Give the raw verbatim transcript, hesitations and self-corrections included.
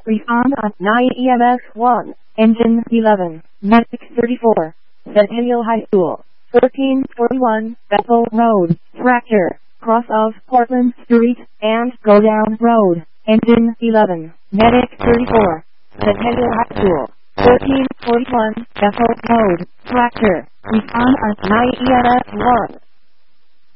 Respond on nine E M S one, Engine eleven, Medic thirty-four, Centennial High School, thirteen forty-one, Bethel Road, Fracture, cross of Portland Street, and go down Road, Engine eleven, Medic thirty-four, Centennial High School, thirteen forty-one, Bethel Road, Fracture, respond on nine E M S one.